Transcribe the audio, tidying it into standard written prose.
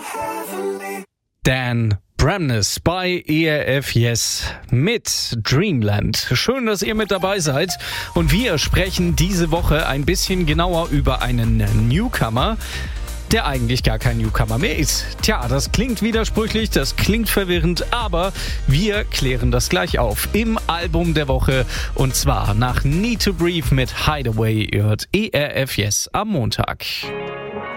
Dan Bramness bei ERF Yes mit Dreamland. Schön, dass ihr mit dabei seid. Und wir sprechen diese Woche ein bisschen genauer über einen Newcomer, der eigentlich gar kein Newcomer mehr ist. Tja, das klingt widersprüchlich, das klingt verwirrend, aber wir klären das gleich auf im Album der Woche. Und zwar nach Need to Breathe mit Hideaway hört ERF Yes am Montag.